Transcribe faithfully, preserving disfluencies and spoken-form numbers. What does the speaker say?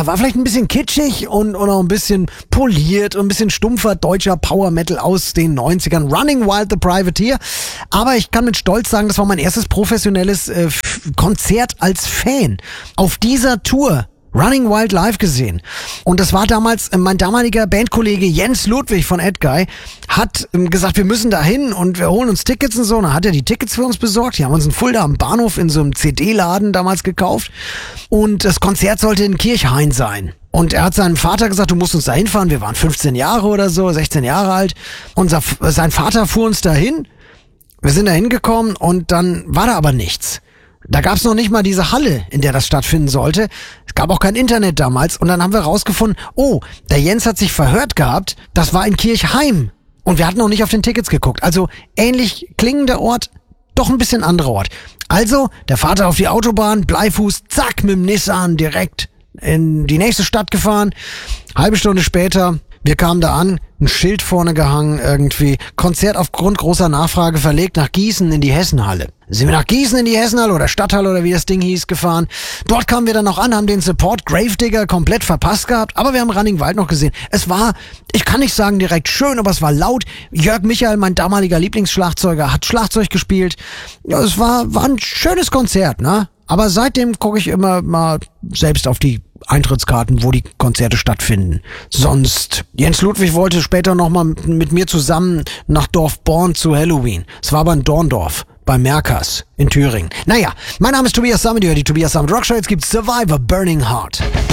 ja, war vielleicht ein bisschen kitschig und, und auch ein bisschen poliert und ein bisschen stumpfer deutscher Power Metal aus den neunzigern. Running Wild the Privateer. Aber ich kann mit Stolz sagen, das war mein erstes professionelles äh, Konzert als Fan. Auf dieser Tour Running Wild live gesehen. Und das war damals, äh, mein damaliger Bandkollege Jens Ludwig von Edguy hat ähm, gesagt, wir müssen da hin und wir holen uns Tickets und so. Und dann hat er die Tickets für uns besorgt. Die haben uns in Fulda am Bahnhof in so einem C D-Laden damals gekauft. Und das Konzert sollte in Kirchhain sein. Und er hat seinem Vater gesagt, du musst uns da hinfahren. Wir waren fünfzehn Jahre oder so, sechzehn Jahre alt. Unser, sein Vater fuhr uns dahin. Wir sind da hingekommen und dann war da aber nichts. Da gab's noch nicht mal diese Halle, in der das stattfinden sollte. Es gab auch kein Internet damals. Und dann haben wir rausgefunden, oh, der Jens hat sich verhört gehabt. Das war in Kirchheim. Und wir hatten noch nicht auf den Tickets geguckt. Also ähnlich klingender Ort, doch ein bisschen anderer Ort. Also der Vater auf die Autobahn, Bleifuß, zack, mit dem Nissan direkt in die nächste Stadt gefahren. Halbe Stunde später, wir kamen da an, ein Schild vorne gehangen irgendwie. Konzert aufgrund großer Nachfrage verlegt nach Gießen in die Hessenhalle. Sind wir nach Gießen in die Hessenhalle oder Stadthalle oder wie das Ding hieß gefahren. Dort kamen wir dann noch an, haben den Support Gravedigger komplett verpasst gehabt, aber wir haben Running Wild noch gesehen. Es war, ich kann nicht sagen direkt schön, aber es war laut. Jörg Michael, mein damaliger Lieblingsschlagzeuger, hat Schlagzeug gespielt. Ja, es war, war ein schönes Konzert, ne? Aber seitdem gucke ich immer mal selbst auf die Eintrittskarten, wo die Konzerte stattfinden. Sonst, Jens Ludwig wollte später nochmal mit mir zusammen nach Dorfborn zu Halloween. Es war aber in Dorndorf, bei Merkers in Thüringen. Naja, mein Name ist Tobias Sammet, die Tobias Sammet Rock Show. Jetzt gibt's Survivor Burning Heart.